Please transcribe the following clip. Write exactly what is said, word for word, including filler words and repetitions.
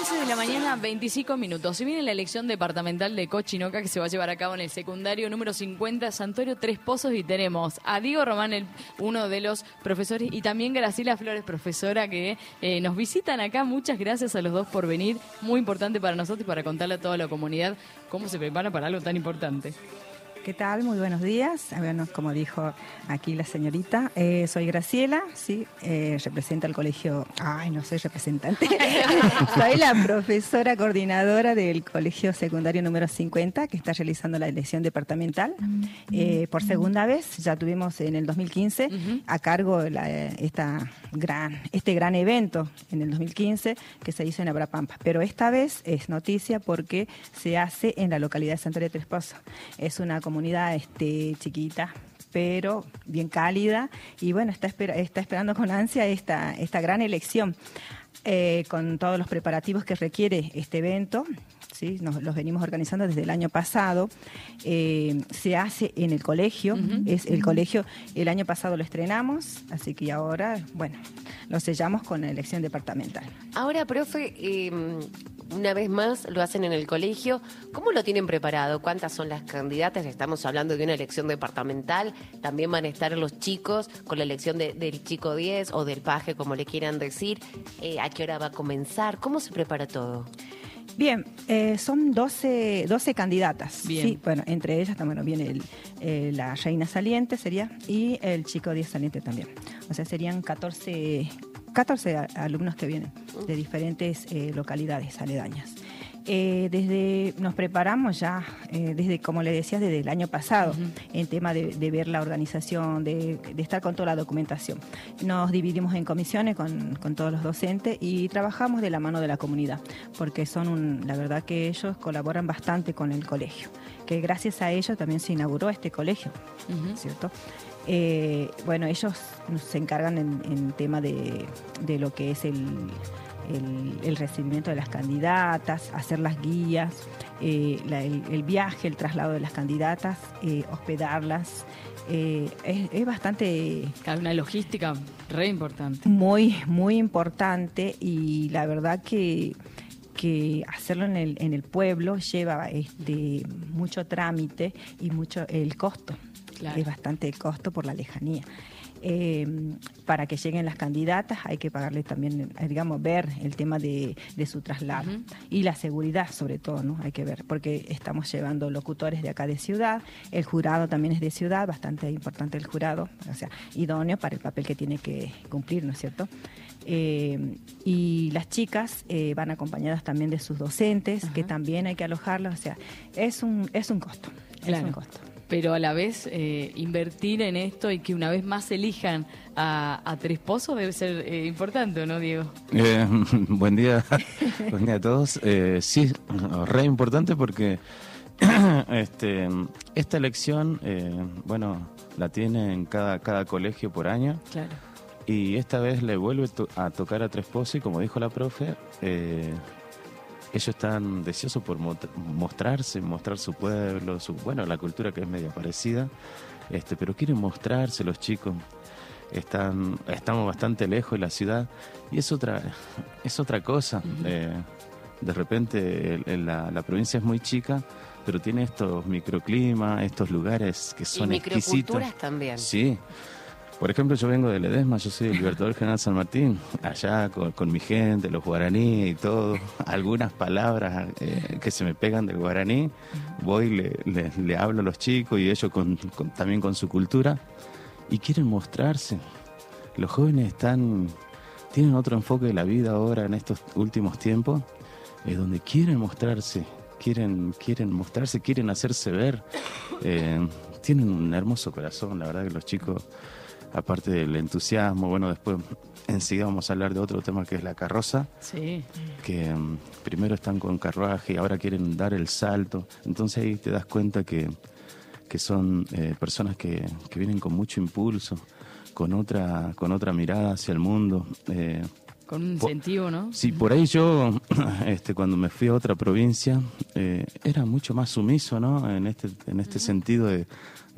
once de la mañana, veinticinco minutos. Se viene la elección departamental de Cochinoca que se va a llevar a cabo en el secundario número cincuenta, Santuario Tres Pozos, y tenemos a Diego Román, el, uno de los profesores, y también Graciela Flores, profesora, que eh, nos visitan acá. Muchas gracias a los dos por venir. Muy importante para nosotros y para contarle a toda la comunidad cómo se prepara para algo tan importante. ¿Qué tal? Muy buenos días. Bueno, como dijo aquí la señorita, eh, soy Graciela, sí, eh, representa el colegio, ay, no soy representante, soy la profesora coordinadora del colegio secundario número cincuenta, que está realizando la elección departamental. Eh, por segunda vez, ya tuvimos en el dos mil quince uh-huh. a cargo la, esta gran, este gran evento en el dos mil quince que se hizo en Abrapampa, pero esta vez es noticia porque se hace en la localidad de Santuario Tres Pozos. Es una comunidad este, chiquita, pero bien cálida, y bueno, está, esper está esperando con ansia esta, esta gran elección, eh, con todos los preparativos que requiere este evento. ¿Sí? Nos los venimos organizando desde el año pasado. Eh, se hace en el colegio, uh-huh. es el colegio, el año pasado lo estrenamos, así que ahora, bueno, lo sellamos con la elección departamental. Ahora, profe, eh, una vez más lo hacen en el colegio. ¿Cómo lo tienen preparado? ¿Cuántas son las candidatas? Estamos hablando de una elección departamental. También van a estar los chicos con la elección de, del chico diez o del paje, como le quieran decir. Eh, ¿A qué hora va a comenzar? ¿Cómo se prepara todo? Bien, eh, son doce, doce candidatas. Bien. Sí, bueno, entre ellas también viene el, eh, la reina saliente, sería, y el chico diez saliente también. O sea, serían catorce, catorce alumnos que vienen de diferentes eh, localidades aledañas. Eh, desde nos preparamos ya, eh, desde, como le decía, desde el año pasado, uh-huh. en tema de, de ver la organización, de, de estar con toda la documentación. Nos dividimos en comisiones con, con todos los docentes y trabajamos de la mano de la comunidad, porque son un, la verdad que ellos colaboran bastante con el colegio, que gracias a ellos también se inauguró este colegio, uh-huh. ¿cierto? Eh, bueno, ellos se encargan en, en tema de, de lo que es el... El, el recibimiento de las candidatas, hacer las guías, eh, la, el, el viaje, el traslado de las candidatas, eh, hospedarlas. Eh, es, es bastante... Hay una logística re importante. Muy, muy importante, y la verdad que, que hacerlo en el, en el pueblo lleva este, mucho trámite y mucho el costo. Claro. Es bastante el costo por la lejanía. Eh, para que lleguen las candidatas hay que pagarle también, digamos, ver el tema de, de su traslado uh-huh. y la seguridad sobre todo, ¿no? Hay que ver, porque estamos llevando locutores de acá de ciudad, el jurado también es de ciudad, bastante importante el jurado, o sea, idóneo para el papel que tiene que cumplir, ¿no es cierto? Eh, y las chicas eh, van acompañadas también de sus docentes, uh-huh. que también hay que alojarlas, o sea, es un, es un costo, claro. es un costo. Pero a la vez eh, invertir en esto y que una vez más elijan a, a Tres Pozos debe ser eh, importante, ¿no, Diego? Eh, buen día, buen día a todos. Eh, sí, re importante porque este, esta elección, eh, bueno, la tiene en cada, cada colegio por año. Claro. Y esta vez le vuelve to- a tocar a Tres Pozos y, como dijo la profe, eh, ellos están deseosos por mot- mostrarse, mostrar su pueblo, su, bueno, la cultura que es media parecida, este, pero quieren mostrarse los chicos. Están, estamos bastante lejos de la ciudad y es otra, es otra cosa. Uh-huh. Eh, de repente el, el, la, la provincia es muy chica, pero tiene estos microclimas, estos lugares que son y exquisitos. Microculturas también. Sí. Por ejemplo, yo vengo de Ledesma, yo soy el Libertador General San Martín, allá con, con mi gente, los guaraníes y todo, algunas palabras eh, que se me pegan del guaraní, voy y le, le, le hablo a los chicos y ellos con, con, también con su cultura, y quieren mostrarse. Los jóvenes están tienen otro enfoque de la vida ahora en estos últimos tiempos, eh, donde quieren mostrarse, quieren, quieren mostrarse, quieren hacerse ver, eh, tienen un hermoso corazón, la verdad que los chicos... Aparte del entusiasmo, bueno, después enseguida vamos a hablar de otro tema que es la carroza. Sí. Que um, primero están con carruaje y ahora quieren dar el salto. Entonces ahí te das cuenta que, que son eh, personas que, que vienen con mucho impulso, con otra, con otra mirada hacia el mundo. Eh, con un por, incentivo, ¿no? Sí, por ahí yo, este, cuando me fui a otra provincia, eh, era mucho más sumiso, ¿no? En este, en este uh-huh. sentido de